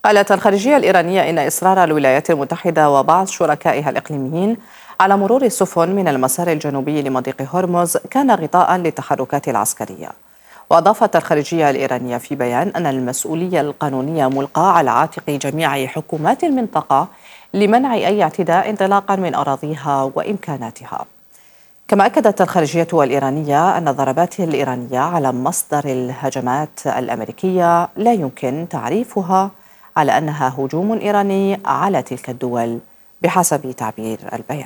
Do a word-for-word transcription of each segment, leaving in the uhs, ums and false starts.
قالت الخارجية الإيرانية إن إصرار الولايات المتحدة وبعض شركائها الإقليميين على مرور السفن من المسار الجنوبي لمضيق هرمز كان غطاء للتحركات العسكرية. وأضافت الخارجية الإيرانية في بيان أن المسؤولية القانونية ملقاة على عاتق جميع حكومات المنطقة لمنع أي اعتداء انطلاقا من أراضيها وإمكاناتها. كما أكدت الخارجية الإيرانية أن الضربات الإيرانية على مصدر الهجمات الأمريكية لا يمكن تعريفها على أنها هجوم إيراني على تلك الدول بحسب تعبير البيان.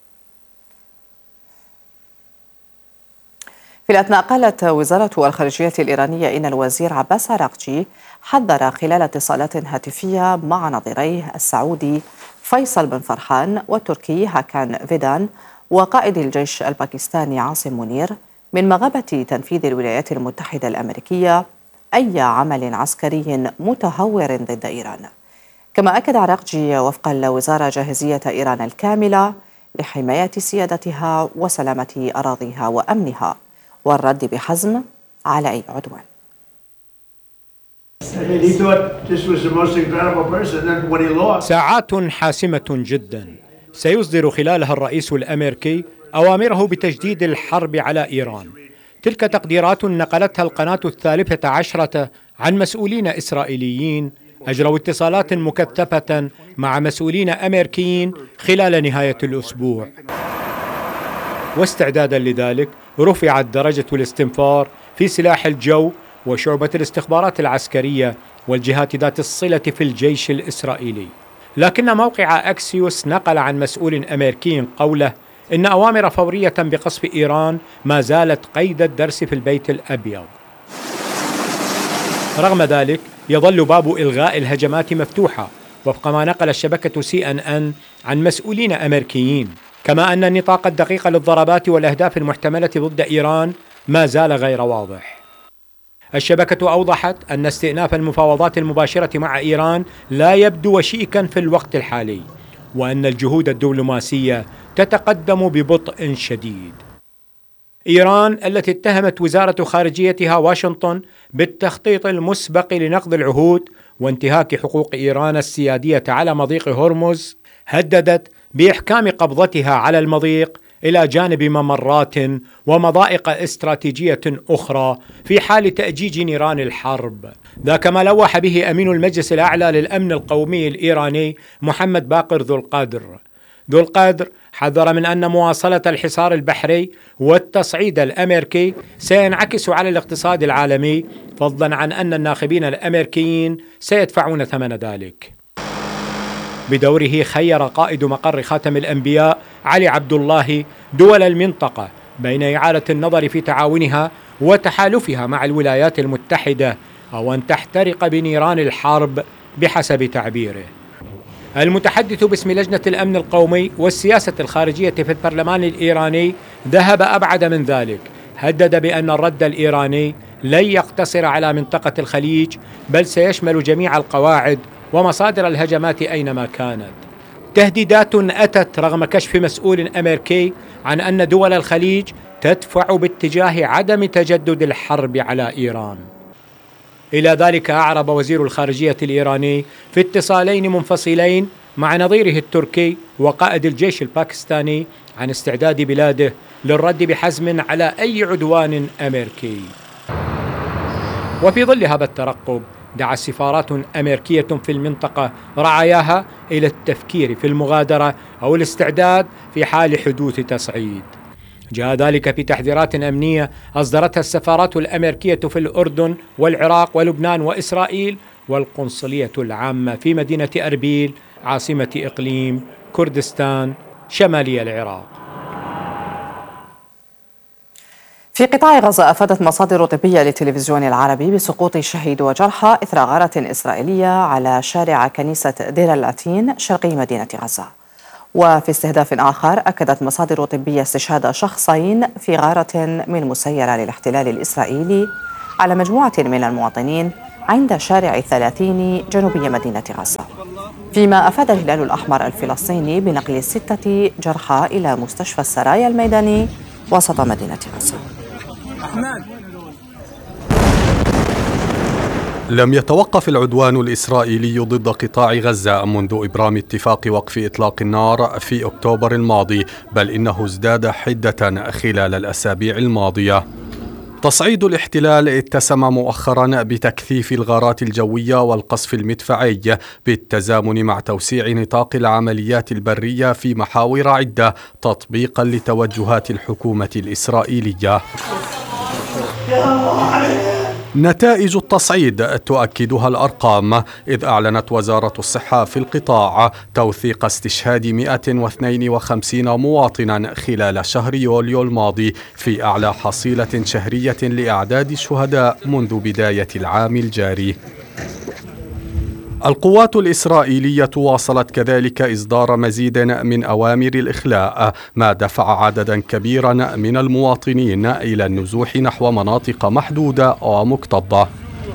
في الأثناء قالت وزارة الخارجية الإيرانية إن الوزير عباس عراقجي حذر خلال اتصالات هاتفية مع نظيريه السعودي فيصل بن فرحان والتركي هاكان فيدان وقائد الجيش الباكستاني عاصم منير من مغابة تنفيذ الولايات المتحدة الأمريكية أي عمل عسكري متهور ضد إيران. كما أكد عراقجي وفق الوزارة جاهزية إيران الكاملة لحماية سيادتها وسلامة أراضيها وأمنها والرد بحزم على أي عدوان. ساعات حاسمة جدا سيصدر خلالها الرئيس الأمريكي أوامره بتجديد الحرب على إيران. تلك تقديرات نقلتها القناة الثالثة عشرة عن مسؤولين إسرائيليين أجروا اتصالات مكثفة مع مسؤولين أمريكيين خلال نهاية الأسبوع. واستعدادا لذلك رفعت درجة الاستنفار في سلاح الجو وشعبة الاستخبارات العسكرية والجهات ذات الصلة في الجيش الإسرائيلي. لكن موقع أكسيوس نقل عن مسؤول أمريكي قوله إن أوامر فورية بقصف إيران ما زالت قيد الدرس في البيت الأبيض. رغم ذلك يظل باب إلغاء الهجمات مفتوحة وفق ما نقل الشبكة سي إن إن عن مسؤولين أمريكيين، كما أن النطاق الدقيق للضربات والأهداف المحتملة ضد إيران ما زال غير واضح. الشبكة أوضحت أن استئناف المفاوضات المباشرة مع إيران لا يبدو وشيكا في الوقت الحالي، وأن الجهود الدبلوماسية تتقدم ببطء شديد. إيران التي اتهمت وزارة خارجيتها واشنطن بالتخطيط المسبق لنقض العهود وانتهاك حقوق إيران السيادية على مضيق هرمز هددت بإحكام قبضتها على المضيق إلى جانب ممرات ومضائق استراتيجية أخرى في حال تأجيج نيران الحرب. ذاك ما لوح به أمين المجلس الأعلى للأمن القومي الإيراني محمد باقر ذو القادر. ذو القادر حذر من أن مواصلة الحصار البحري والتصعيد الأمريكي سينعكس على الاقتصاد العالمي، فضلا عن أن الناخبين الأمريكيين سيدفعون ثمن ذلك. بدوره خير قائد مقر خاتم الأنبياء علي عبد الله دول المنطقة بين إعادة النظر في تعاونها وتحالفها مع الولايات المتحدة أو أن تحترق بنيران الحرب بحسب تعبيره. المتحدث باسم لجنة الأمن القومي والسياسة الخارجية في البرلمان الإيراني ذهب أبعد من ذلك، هدد بأن الرد الإيراني لن يقتصر على منطقة الخليج بل سيشمل جميع القواعد ومصادر الهجمات أينما كانت. تهديدات أتت رغم كشف مسؤول أمريكي عن أن دول الخليج تدفع باتجاه عدم تجدد الحرب على إيران. إلى ذلك أعرب وزير الخارجية الإيراني في اتصالين منفصلين مع نظيره التركي وقائد الجيش الباكستاني عن استعداد بلاده للرد بحزم على أي عدوان أمريكي. وفي ظل هذا الترقب دعت سفارات أمريكية في المنطقة رعاياها إلى التفكير في المغادرة أو الاستعداد في حال حدوث تصعيد. جاء ذلك في تحذيرات أمنية أصدرتها السفارات الأمريكية في الأردن والعراق ولبنان وإسرائيل والقنصلية العامة في مدينة أربيل عاصمة إقليم كردستان شمالي العراق. في قطاع غزة أفادت مصادر طبية للتلفزيون العربي بسقوط شهيد وجرحى إثر غارة إسرائيلية على شارع كنيسة دير العتين شرقي مدينة غزة. وفي استهداف آخر أكدت مصادر طبية استشهاد شخصين في غارة من مسيرة للاحتلال الإسرائيلي على مجموعة من المواطنين عند شارع الثلاثين جنوبي مدينة غزة، فيما أفاد الهلال الأحمر الفلسطيني بنقل الستة جرحى إلى مستشفى السرايا الميداني وسط مدينة غزة. لم يتوقف العدوان الإسرائيلي ضد قطاع غزة منذ إبرام اتفاق وقف إطلاق النار في أكتوبر الماضي، بل إنه ازداد حدة خلال الأسابيع الماضية. تصعيد الاحتلال اتسم مؤخرا بتكثيف الغارات الجوية والقصف المدفعي بالتزامن مع توسيع نطاق العمليات البرية في محاور عدة تطبيقا لتوجهات الحكومة الإسرائيلية. نتائج التصعيد تؤكدها الأرقام، إذ أعلنت وزارة الصحة في القطاع توثيق استشهاد مئة واثنين وخمسين مواطنا خلال شهر يوليو الماضي في أعلى حصيلة شهرية لأعداد الشهداء منذ بداية العام الجاري. القوات الإسرائيلية واصلت كذلك إصدار مزيد من أوامر الإخلاء، ما دفع عددا كبيرا من المواطنين إلى النزوح نحو مناطق محدودة ومكتظة.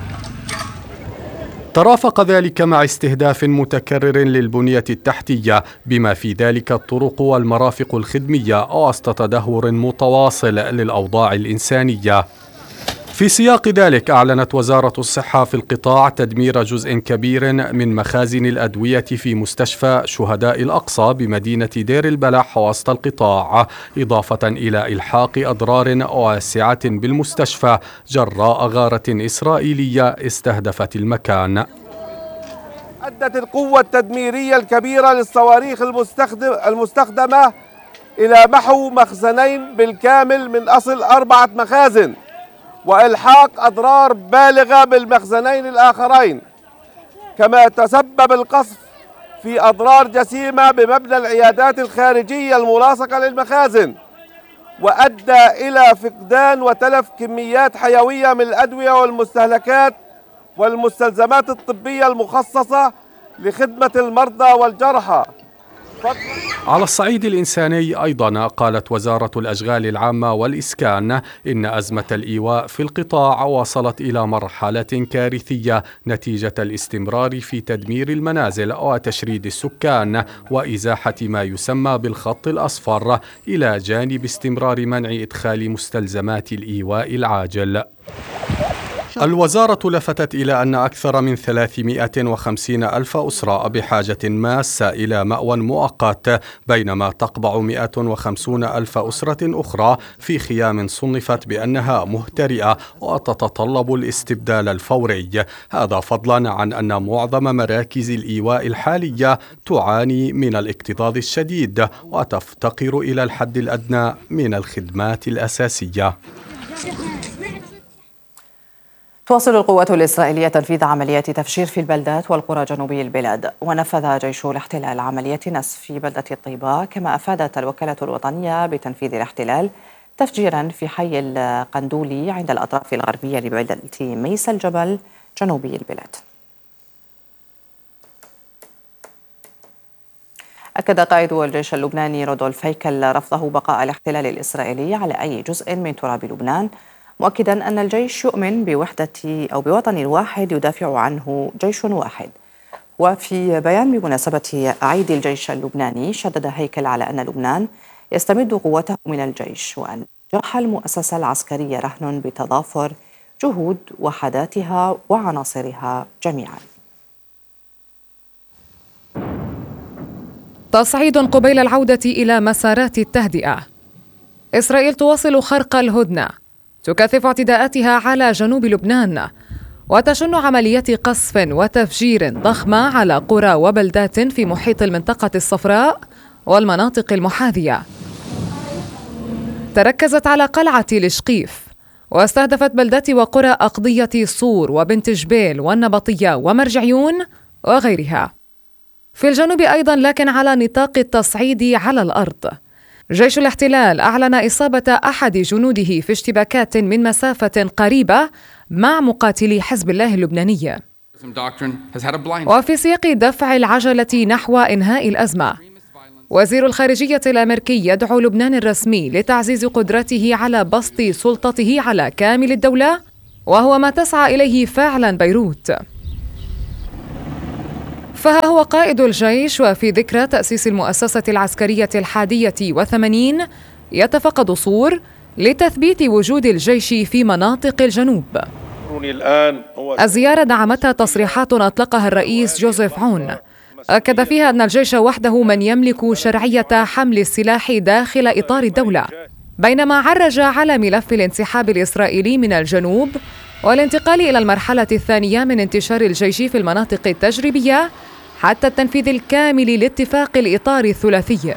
ترافق ذلك مع استهداف متكرر للبنية التحتية بما في ذلك الطرق والمرافق الخدمية وسط تدهور متواصل للأوضاع الإنسانية. في سياق ذلك أعلنت وزارة الصحة في القطاع تدمير جزء كبير من مخازن الأدوية في مستشفى شهداء الأقصى بمدينة دير البلح وسط القطاع، إضافة إلى إلحاق أضرار واسعة بالمستشفى جراء غارة إسرائيلية استهدفت المكان. أدت القوة التدميرية الكبيرة للصواريخ المستخدم المستخدمة إلى محو مخزنين بالكامل من أصل أربعة مخازن، وإلحاق أضرار بالغة بالمخزنين الآخرين، كما تسبب القصف في أضرار جسيمة بمبنى العيادات الخارجية الملاصقة للمخازن، وأدى إلى فقدان وتلف كميات حيوية من الأدوية والمستهلكات والمستلزمات الطبية المخصصة لخدمة المرضى والجرحى. على الصعيد الإنساني أيضا قالت وزارة الأشغال العامة والإسكان إن أزمة الإيواء في القطاع وصلت إلى مرحلة كارثية نتيجة الاستمرار في تدمير المنازل وتشريد السكان وإزاحة ما يسمى بالخط الأصفر، إلى جانب استمرار منع إدخال مستلزمات الإيواء العاجل. الوزارة لفتت إلى أن أكثر من ثلاثمئة وخمسين ألف أسرة بحاجة ماسة إلى مأوى مؤقت، بينما تقبع مئة وخمسين ألف أسرة أخرى في خيام صنفت بأنها مهترئة وتتطلب الاستبدال الفوري، هذا فضلا عن أن معظم مراكز الإيواء الحالية تعاني من الاكتظاظ الشديد وتفتقر إلى الحد الأدنى من الخدمات الأساسية. تواصل القوات الإسرائيلية تنفيذ عمليات تفجير في البلدات والقرى جنوبي البلاد، ونفذ جيش الاحتلال عملية نسف في بلدة الطيبة، كما أفادت الوكالة الوطنية بتنفيذ الاحتلال تفجيرا في حي القندولي عند الأطراف الغربية لبلدة ميس الجبل جنوبي البلاد. أكد قائد الجيش اللبناني رودولف هيكل رفضه بقاء الاحتلال الإسرائيلي على أي جزء من تراب لبنان، مؤكدا أن الجيش يؤمن بوحدة أو بوطن واحد يدافع عنه جيش واحد. وفي بيان بمناسبة عيد الجيش اللبناني شدد هيكل على أن لبنان يستمد قوته من الجيش، وأن نجاح المؤسسة العسكرية رهن بتضافر جهود وحداتها وعناصرها جميعا. تصعيد قبيل العودة إلى مسارات التهدئة. إسرائيل تواصل خرق الهدنة، تكثف اعتداءاتها على جنوب لبنان، وتشن عمليات قصف وتفجير ضخمة على قرى وبلدات في محيط المنطقة الصفراء والمناطق المحاذية. تركزت على قلعة الشقيف، واستهدفت بلدات وقرى أقضية صور وبنت جبيل والنبطية ومرجعيون وغيرها. في الجنوب أيضا، لكن على نطاق التصعيد على الأرض. جيش الاحتلال أعلن إصابة أحد جنوده في اشتباكات من مسافة قريبة مع مقاتلي حزب الله اللبناني. وفي سياق دفع العجلة نحو إنهاء الأزمة، وزير الخارجية الأمريكي يدعو لبنان الرسمي لتعزيز قدرته على بسط سلطته على كامل الدولة، وهو ما تسعى إليه فعلا بيروت. فها هو قائد الجيش وفي ذكرى تأسيس المؤسسة العسكرية الحادية وثمانين يتفقد صور لتثبيت وجود الجيش في مناطق الجنوب. يحضرني الآن هو الزيارة دعمتها تصريحات أطلقها الرئيس جوزيف عون أكد فيها أن الجيش وحده من يملك شرعية حمل السلاح داخل إطار الدولة، بينما عرج على ملف الانسحاب الإسرائيلي من الجنوب والانتقال إلى المرحلة الثانية من انتشار الجيش في المناطق التجريبية حتى التنفيذ الكامل لاتفاق الإطار الثلاثي.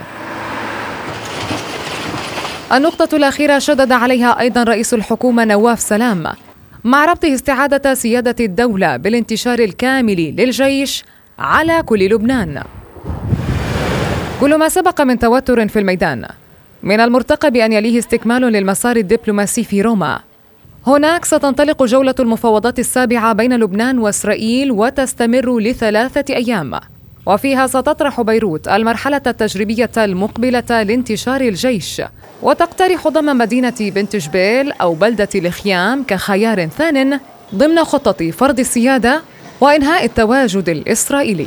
النقطة الأخيرة شدد عليها أيضا رئيس الحكومة نواف سلام مع ربطه استعادة سيادة الدولة بالانتشار الكامل للجيش على كل لبنان. كل ما سبق من توتر في الميدان من المرتقب أن يليه استكمال للمسار الدبلوماسي في روما. هناك ستنطلق جولة المفاوضات السابعة بين لبنان وإسرائيل وتستمر لثلاثة أيام، وفيها ستطرح بيروت المرحلة التجريبية المقبلة لانتشار الجيش، وتقترح ضم مدينة بنت جبيل أو بلدة الخيام كخيار ثان ضمن خطة فرض السيادة وإنهاء التواجد الإسرائيلي.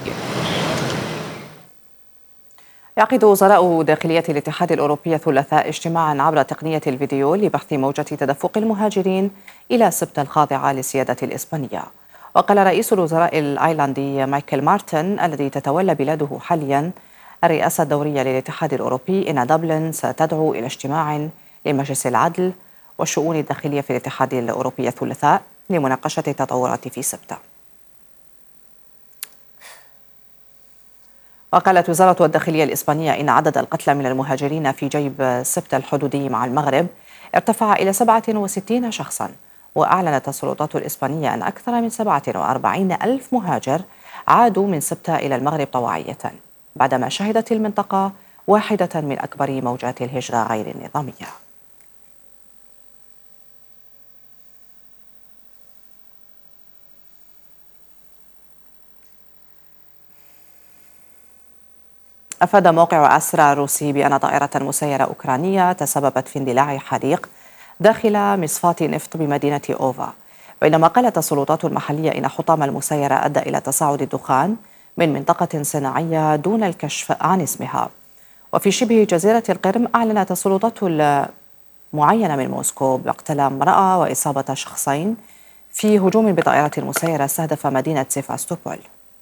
يعقد وزراء داخلية الاتحاد الأوروبي الثلاثاء اجتماعا عبر تقنية الفيديو لبحث موجة تدفق المهاجرين إلى سبت الخاضعة للسيادة الإسبانية. وقال رئيس الوزراء الأيرلندي مايكل مارتن الذي تتولى بلاده حاليا الرئاسة الدورية للاتحاد الأوروبي إن دبلن ستدعو إلى اجتماع لمجلس العدل والشؤون الداخلية في الاتحاد الأوروبي الثلاثاء لمناقشة التطورات في سبت. وقالت وزارة الداخلية الإسبانية إن عدد القتلى من المهاجرين في جيب سبت الحدودي مع المغرب ارتفع إلى سبعة وستين شخصاً. وأعلنت السلطات الإسبانية أن أكثر من سبعة وأربعين ألف مهاجر عادوا من سبت إلى المغرب طواعية بعدما شهدت المنطقة واحدة من أكبر موجات الهجرة غير النظامية. أفاد موقع أسرى الروسي بأن طائرة مسيرة أوكرانية تسببت في اندلاع حريق داخل مصفاة نفط بمدينة أوفا، بينما قالت السلطات المحلية إن حطام المسيرة أدى إلى تصاعد الدخان من منطقة صناعية دون الكشف عن اسمها. وفي شبه جزيرة القرم أعلنت السلطات المعينة من موسكو مقتل امرأة وإصابة شخصين في هجوم بطائرة مسيرة استهدف مدينة سيفاستوبول.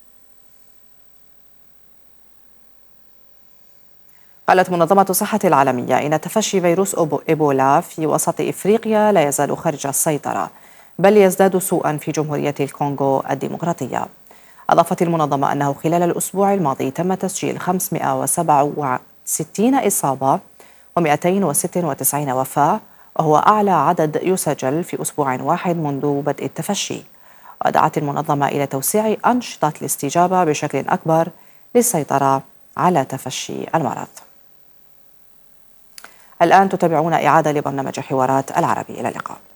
قالت منظمة الصحة العالمية إن تفشي فيروس إيبولا في وسط إفريقيا لا يزال خارج السيطرة، بل يزداد سوءا في جمهورية الكونغو الديمقراطية. أضافت المنظمة أنه خلال الأسبوع الماضي تم تسجيل خمسمائة وسبعة وستين إصابة ومئتين وستة وتسعين وفاة، وهو أعلى عدد يسجل في أسبوع واحد منذ بدء التفشي. ودعت المنظمة إلى توسيع أنشطة الاستجابة بشكل أكبر للسيطرة على تفشي المرض. الآن تتابعون إعادة لبرنامج حوارات العربي. إلى اللقاء.